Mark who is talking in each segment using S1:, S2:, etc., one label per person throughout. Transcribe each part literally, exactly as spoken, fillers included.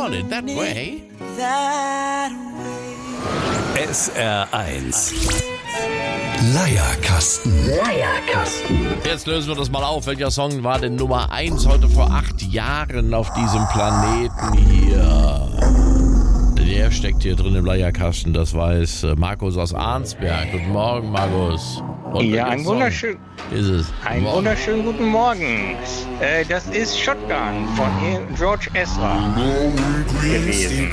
S1: want it that way.
S2: S R eins. Leierkasten. Leierkasten.
S1: Jetzt lösen wir das mal auf. Welcher Song war denn Nummer eins heute vor acht Jahren auf diesem Planeten hier? Der steckt hier drin im Leierkasten, das weiß Markus aus Arnsberg. Guten Morgen, Markus. Und
S3: ja, ein wunderschön,
S1: ist es.
S3: einen wunderschönen guten Morgen. Äh, das ist Shotgun von George Ezra gewesen.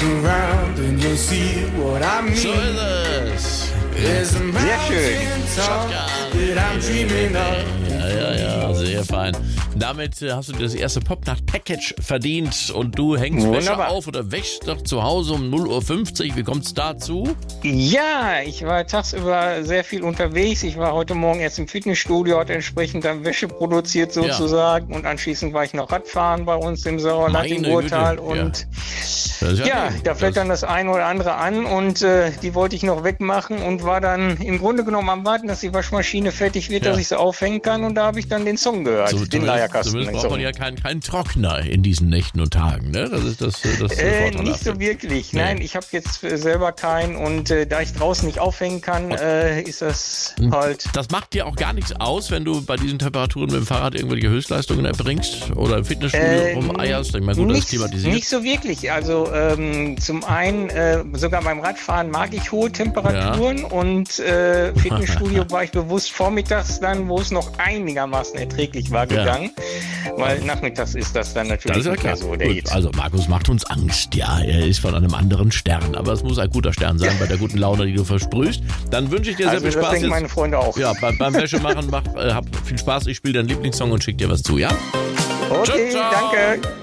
S1: So ist es.
S3: Sehr schön.
S1: Shotgun. Ja, ja, ja, sehr fein. Damit äh, hast du dir das erste Popnacht-Package verdient und du hängst
S3: Wunderbar.
S1: Wäsche auf oder wäschst doch zu Hause um null Uhr fünfzig. Wie kommt's dazu?
S3: Ja, ich war tagsüber sehr viel unterwegs. Ich war heute Morgen erst im Fitnessstudio, hatte entsprechend dann Wäsche produziert sozusagen. Ja. Und anschließend war ich noch Radfahren bei uns im Sauerland im Ruhrtal. Und
S1: ja, ja,
S3: ja da fällt dann das eine oder andere an und äh, die wollte ich noch wegmachen und war dann im Grunde genommen am Warten, dass die Waschmaschine fertig wird,
S1: Ja.
S3: dass ich sie aufhängen kann. Und da habe ich dann den Song gehört,
S1: So,
S3: den
S1: zumindest,
S3: Leierkasten.
S1: zumindest braucht
S3: Song.
S1: man ja keinen keinen Trockner in diesen Nächten und Tagen, ne? Das ist das, das
S3: Äh,
S1: Vorteilhafte.
S3: nicht so wirklich.
S1: Nee.
S3: Nein, ich habe jetzt äh, selber keinen und äh, da ich draußen nicht aufhängen kann, äh, ist das halt...
S1: Das macht dir auch gar nichts aus, wenn du bei diesen Temperaturen mit dem Fahrrad irgendwelche Höchstleistungen erbringst oder im Fitnessstudio
S3: Äh,
S1: rumeierst. Ich meine, gut, das
S3: nicht,
S1: thematisiert.
S3: nicht so wirklich. Also ähm, zum einen, äh, sogar beim Radfahren mag ich hohe Temperaturen und äh, Fitnessstudio war ich bewusst vormittags dann, wo es noch einigermaßen erträglich war,
S1: Ja.
S3: gegangen. Weil nachmittags ist das dann natürlich
S1: Das ist ja
S3: nicht mehr
S1: klar.
S3: so der
S1: Gut,
S3: Hit.
S1: also Markus macht uns Angst. Ja, er ist von einem anderen Stern. Aber es muss ein guter Stern sein bei der guten Laune, die du versprühst. Dann wünsche ich dir sehr
S3: Also
S1: viel
S3: das
S1: Spaß
S3: denken
S1: jetzt.
S3: meine Freunde auch.
S1: Ja, beim, beim Wäschemachen mach, äh, hab viel Spaß. Ich spiele deinen Lieblingssong und schick dir was zu, ja?
S3: Okay,
S1: Ciao, ciao.
S3: danke.